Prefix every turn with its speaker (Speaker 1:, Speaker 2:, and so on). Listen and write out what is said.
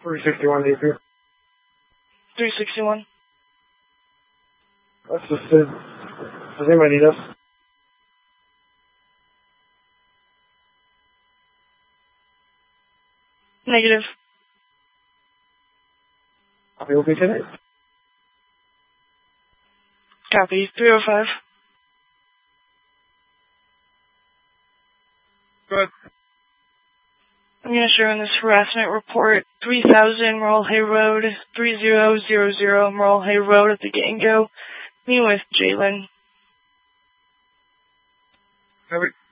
Speaker 1: 361 AP.
Speaker 2: 361.
Speaker 1: That's just it. Does anybody need us?
Speaker 2: Negative.
Speaker 1: Copy will be today.
Speaker 2: Copy. 305.
Speaker 1: Good.
Speaker 2: I'm going to show in this harassment report 3000 Merle Hay Road, 3000 Merle Hay Road at the Get and Go. Me with Jalen.
Speaker 1: Copy.